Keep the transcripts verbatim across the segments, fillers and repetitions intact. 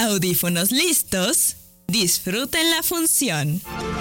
Audífonos listos, disfruten la función.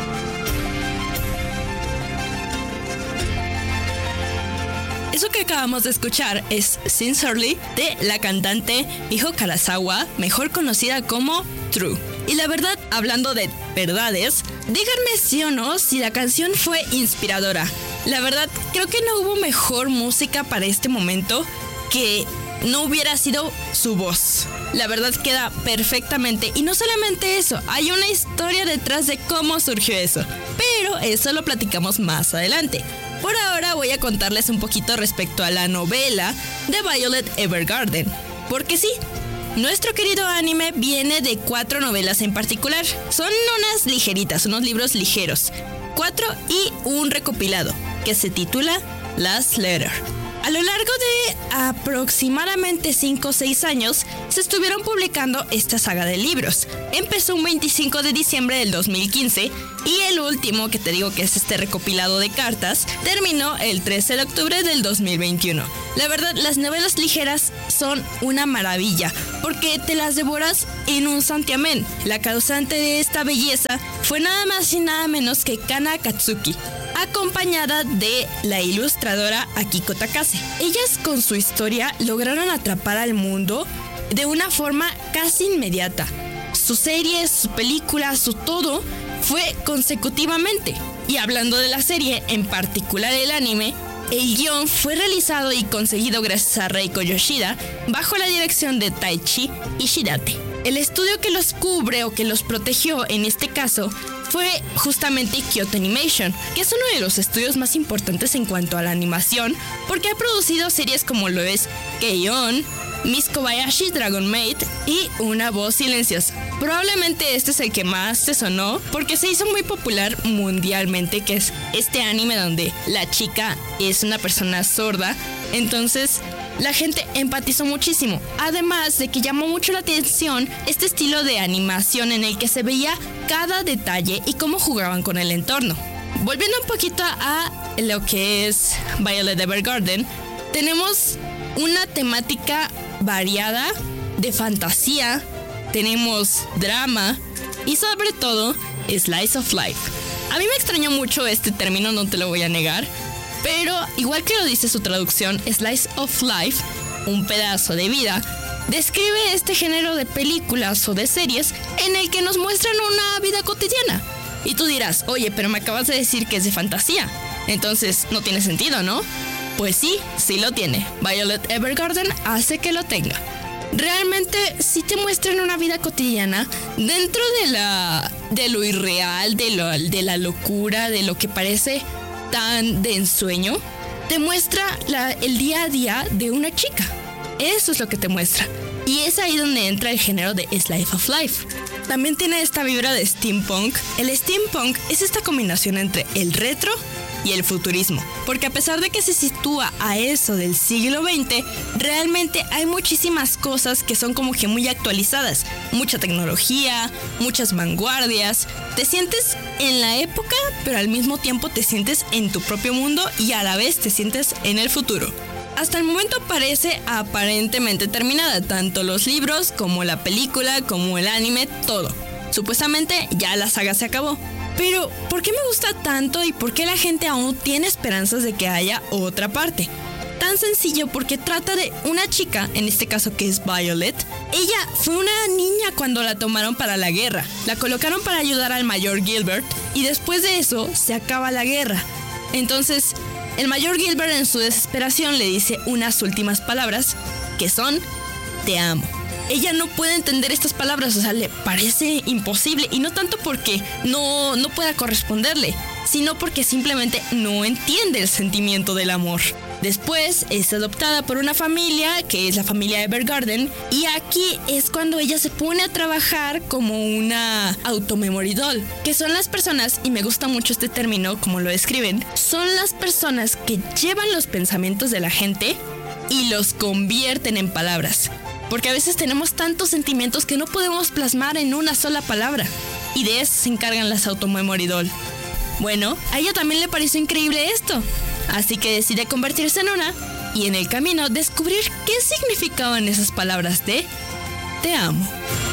Eso que acabamos de escuchar es Sincerely de la cantante Miho Karasawa, mejor conocida como True. Y la verdad, hablando de verdades, díganme sí o no si la canción fue inspiradora. La verdad, creo que no hubo mejor música para este momento que no hubiera sido su voz. La verdad queda perfectamente. Y no solamente eso, hay una historia detrás de cómo surgió eso. Pero eso lo platicamos más adelante. Por ahora voy a contarles un poquito respecto a la novela de Violet Evergarden. Porque sí, nuestro querido anime viene de cuatro novelas en particular. Son unas ligeritas, unos libros ligeros. Cuatro y un recopilado que se titula Last Letter. A lo largo de aproximadamente cinco o seis años, se estuvieron publicando esta saga de libros. Empezó un veinticinco de diciembre del dos mil quince y el último, que te digo que es este recopilado de cartas, terminó el trece de octubre del dos mil veintiuno. La verdad, las novelas ligeras son una maravilla, porque te las devoras en un santiamén. La causante de esta belleza fue nada más y nada menos que Kana Katsuki, acompañada de la ilustradora Akiko Takase. Ellas con su historia lograron atrapar al mundo de una forma casi inmediata. Sus series, su película, su todo fue consecutivamente. Y hablando de la serie, en particular el anime, el guión fue realizado y conseguido gracias a Reiko Yoshida bajo la dirección de Taichi Ishidate. El estudio que los cubre o que los protegió en este caso fue justamente Kyoto Animation, que es uno de los estudios más importantes en cuanto a la animación, porque ha producido series como lo es Keion, Miss Kobayashi Dragon Maid y Una voz silenciosa. Probablemente este es el que más te sonó porque se hizo muy popular mundialmente, que es este anime donde la chica es una persona sorda. Entonces la gente empatizó muchísimo, además de que llamó mucho la atención este estilo de animación en el que se veía cada detalle y cómo jugaban con el entorno. Volviendo un poquito a lo que es Violet Evergarden, tenemos una temática variada de fantasía, tenemos drama y sobre todo slice of life. A mí me extrañó mucho este término, no te lo voy a negar, pero igual que lo dice su traducción, slice of life, un pedazo de vida, describe este género de películas o de series en el que nos muestran una vida cotidiana. Y tú dirás, oye, pero me acabas de decir que es de fantasía, entonces no tiene sentido, ¿no? Pues sí, sí lo tiene. Violet Evergarden hace que lo tenga. Realmente sí te muestran una vida cotidiana dentro de la de lo irreal, de, lo, de la locura, de lo que parece tan de ensueño. Te muestra la, el día a día de una chica. Eso es lo que te muestra. Y es ahí donde entra el género de slice of life. También tiene esta vibra de steampunk. El steampunk es esta combinación entre el retro y el futurismo, porque a pesar de que se sitúa a eso del siglo veinte, realmente hay muchísimas cosas que son como que muy actualizadas, mucha tecnología, muchas vanguardias. Te sientes en la época, pero al mismo tiempo te sientes en tu propio mundo y a la vez te sientes en el futuro. Hasta el momento parece aparentemente terminada, tanto los libros como la película, como el anime, todo. Supuestamente ya la saga se acabó. Pero, ¿por qué me gusta tanto y por qué la gente aún tiene esperanzas de que haya otra parte? Tan sencillo, porque trata de una chica, en este caso que es Violet. Ella fue una niña cuando la tomaron para la guerra. La colocaron para ayudar al mayor Gilbert y después de eso se acaba la guerra. Entonces, el mayor Gilbert en su desesperación le dice unas últimas palabras que son: te amo. Ella no puede entender estas palabras, o sea, le parece imposible, y no tanto porque no, no pueda corresponderle, sino porque simplemente no entiende el sentimiento del amor. Después es adoptada por una familia, que es la familia Evergarden, y aquí es cuando ella se pone a trabajar como una automemory doll, que son las personas, y me gusta mucho este término como lo describen, son las personas que llevan los pensamientos de la gente y los convierten en palabras. Porque a veces tenemos tantos sentimientos que no podemos plasmar en una sola palabra. Y de eso se encargan las automemory doll. Bueno, a ella también le pareció increíble esto. Así que decide convertirse en una y en el camino descubrir qué significaban esas palabras de te amo.